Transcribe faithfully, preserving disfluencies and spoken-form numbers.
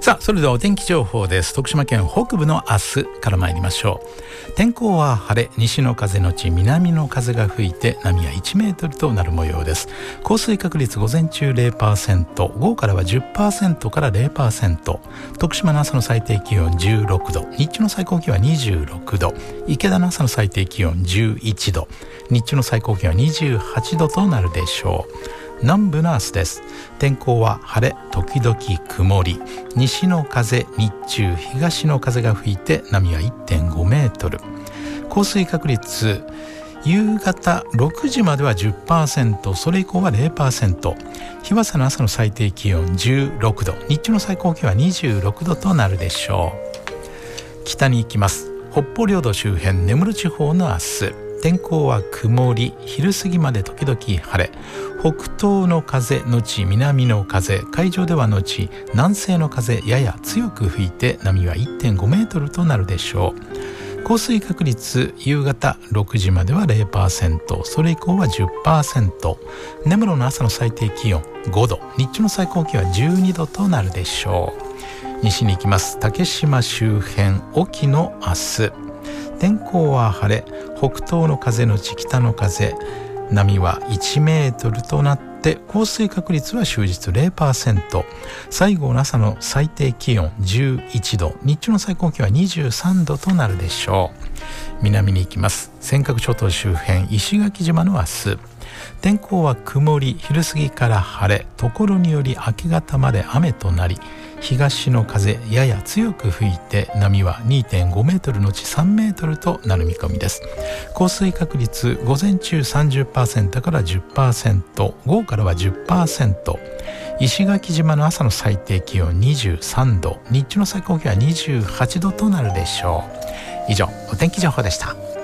さあ、それではお天気情報です。徳島県北部の明日から参りましょう。天候は晴れ、西の風のち南の風が吹いて波はいちメートルとなる模様です。降水確率午前中 ゼロパーセント、午後からは じゅっパーセント から ゼロパーセント。徳島の朝の最低気温じゅうろくど、日中の最高気温はにじゅうろくど、池田の朝の最低気温じゅういちど、日中の最高気温はにじゅうはちどとなるでしょう。南部の明日です。天候は晴れ時々曇り、西の風、日中東の風が吹いて波は いってんごメートル。降水確率夕方ろくじまでは じゅっパーセント、それ以降は ゼロパーセント。日和佐の朝の最低気温じゅうろくど、日中の最高気温はにじゅうろくどとなるでしょう。北に行きます。北方領土周辺根室地方の明日、天候は曇り、昼過ぎまで時々晴れ、北東の風のち南の風、海上ではのち南西の風やや強く吹いて波は いってんごメートルとなるでしょう。降水確率夕方ろくじまでは ゼロパーセント、それ以降は じゅっパーセント。根室の朝の最低気温ごど、日中の最高気温はじゅうにどとなるでしょう。西に行きます。竹島周辺沖の明日、天候は晴れ、北東の風のち北の風、波はいちメートルとなって降水確率は終日 ゼロパーセント。最後の朝の最低気温じゅういちど、日中の最高気温はにじゅうさんどとなるでしょう。南に行きます。尖閣諸島周辺石垣島の明日、天候は曇り、昼過ぎから晴れ、ところにより明け方まで雨となり、東の風やや強く吹いて波は にてんごメートルのうちさんメートルとなる見込みです。降水確率午前中 さんじゅっパーセント から じゅっパーセント、午後からは じゅっパーセント。石垣島の朝の最低気温にじゅうさんど、日中の最高気温はにじゅうはちどとなるでしょう。以上、お天気情報でした。